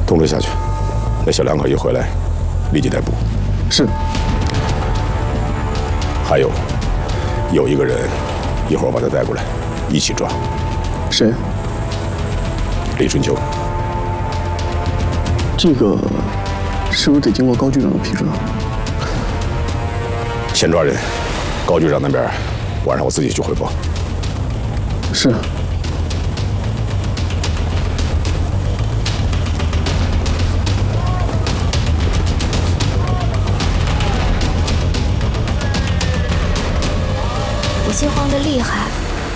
通知下去，那小两口一回来，立即逮捕。 是。 还有一个人，一会儿把他带过来，一起抓。 谁？ 李春秋。 这个是不是得经过高局长的批准？ 先抓人，高局长那边晚上我自己去汇报。 是。 我心慌得厉害。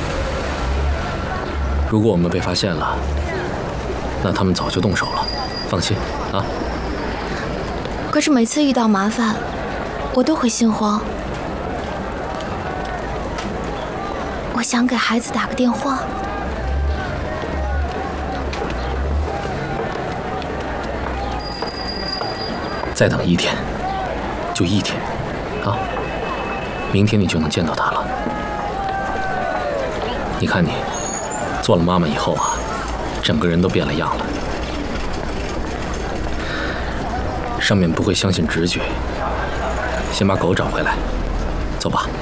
如果我们被发现了，那他们早就动手了。放心啊。 可是每次遇到麻烦，我都会心慌。我想给孩子打个电话。 再等1天，就1天，啊，明天你就能见到他了。你看你，做了妈妈以后啊，整个人都变了样了。上面不会相信直觉，先把狗找回来，走吧。